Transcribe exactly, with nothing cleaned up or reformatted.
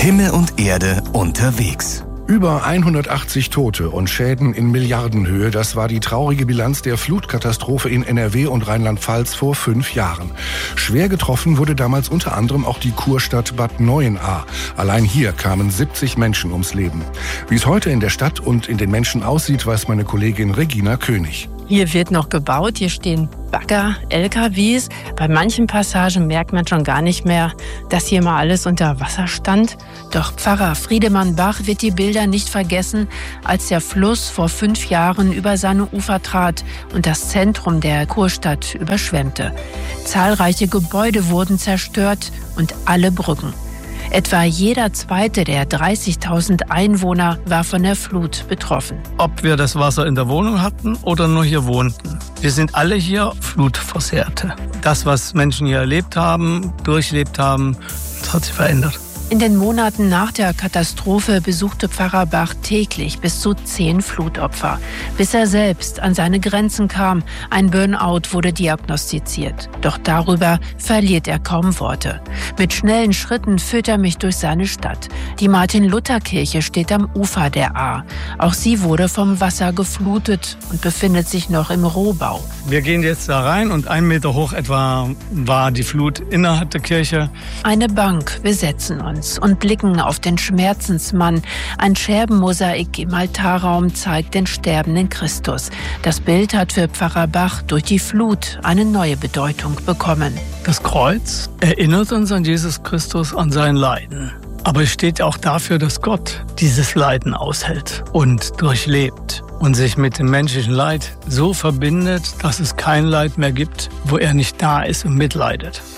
Himmel und Erde unterwegs. Über hundertachtzig Tote und Schäden in Milliardenhöhe, das war die traurige Bilanz der Flutkatastrophe in N R W und Rheinland-Pfalz vor fünf Jahren. Schwer getroffen wurde damals unter anderem auch die Kurstadt Bad Neuenahr. Allein hier kamen siebzig Menschen ums Leben. Wie es heute in der Stadt und in den Menschen aussieht, weiß meine Kollegin Regina König. Hier wird noch gebaut, hier stehen Bagger, L K Ws. Bei manchen Passagen merkt man schon gar nicht mehr, dass hier mal alles unter Wasser stand. Doch Pfarrer Friedemann Bach wird die Bilder nicht vergessen, als der Fluss vor fünf Jahren über seine Ufer trat und das Zentrum der Kurstadt überschwemmte. Zahlreiche Gebäude wurden zerstört und alle Brücken. Etwa jeder zweite der dreißigtausend Einwohner war von der Flut betroffen. Ob wir das Wasser in der Wohnung hatten oder nur hier wohnten. Wir sind alle hier Flutversehrte. Das, was Menschen hier erlebt haben, durchlebt haben, das hat sich verändert. In den Monaten nach der Katastrophe besuchte Pfarrer Bach täglich bis zu zehn Flutopfer, bis er selbst an seine Grenzen kam. Ein Burnout wurde diagnostiziert. Doch darüber verliert er kaum Worte. Mit schnellen Schritten führt er mich durch seine Stadt. Die Martin-Luther-Kirche steht am Ufer der Ahr. Auch sie wurde vom Wasser geflutet und befindet sich noch im Rohbau. Wir gehen jetzt da rein und einen Meter hoch etwa war die Flut innerhalb der Kirche. Eine Bank, wir setzen uns und blicken auf den Schmerzensmann. Ein Scherbenmosaik im Altarraum zeigt den sterbenden Christus. Das Bild hat für Pfarrer Bach durch die Flut eine neue Bedeutung bekommen. Das Kreuz erinnert uns an Jesus Christus, an sein Leiden. Aber es steht auch dafür, dass Gott dieses Leiden aushält und durchlebt und sich mit dem menschlichen Leid so verbindet, dass es kein Leid mehr gibt, wo er nicht da ist und mitleidet.